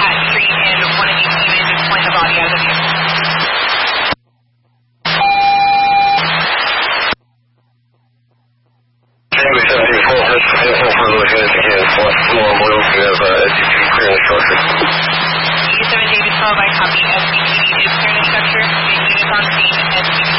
that street and one of these demons just point the body out of the vehicle. Jamie 74, that's the info for those units again. More oil, we have SCP clearing the structure. 87 David 12, I copy. SCP is clearing the structure. Units on scene, SCP